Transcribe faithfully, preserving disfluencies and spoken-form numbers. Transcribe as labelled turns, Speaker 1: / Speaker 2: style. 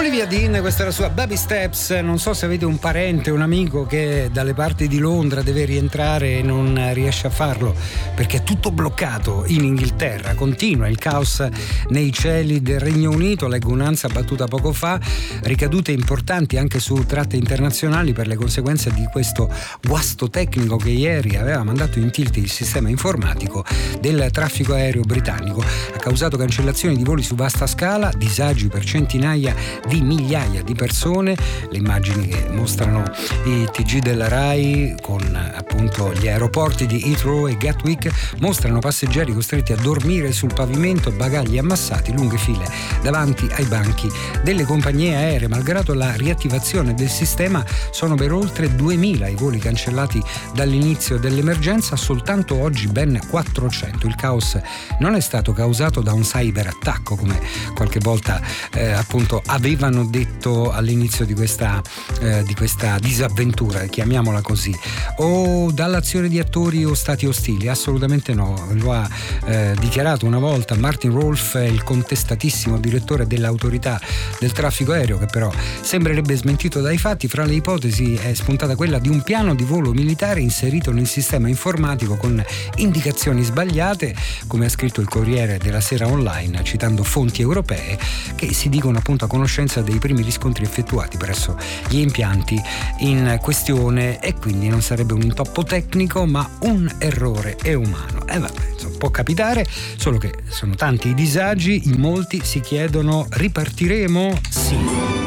Speaker 1: Olivia Dean, questa è la sua Baby Steps. Non so se avete un parente, un amico che dalle parti di Londra deve rientrare e non riesce a farlo perché è tutto bloccato in Inghilterra. Continua il caos nei cieli del Regno Unito. Leggo un'ANSA battuta poco fa, ricadute importanti anche su tratte internazionali per le conseguenze di questo guasto tecnico che ieri aveva mandato in tilt il sistema informatico del traffico aereo britannico. Ha causato cancellazioni di voli su vasta scala, disagi per centinaia di migliaia di persone. Le immagini che mostrano i T G della Rai con appunto gli aeroporti di Heathrow e Gatwick mostrano passeggeri costretti a dormire sul pavimento, bagagli ammassati, lunghe file davanti ai banchi delle compagnie aeree. Malgrado la riattivazione del sistema, sono per oltre duemila i voli cancellati dall'inizio dell'emergenza, soltanto oggi ben quattrocento. Il caos non è stato causato da un cyberattacco come qualche volta eh, appunto avevano detto all'inizio di questa, eh, di questa disavventura, chiamiamola così, o dall'azione di attori o stati ostili. Assolutamente no. Lo ha eh, dichiarato una volta Martin Rolfe, il contestatissimo direttore dell'autorità del traffico aereo, che però sembrerebbe smentito dai fatti. Fra le ipotesi è spuntata quella di un piano di volo militare inserito nel sistema informatico con indicazioni sbagliate, come ha scritto il Corriere della Sera online citando fonti europee che si dicono appunto a conoscenza dei primi riscontri effettuati presso gli impianti in questione, e quindi non sarebbe un intoppo tecnico ma un errore è umano. E eh vabbè, insomma, può capitare, solo che sono tanti i disagi, in molti si chiedono: ripartiremo? Sì.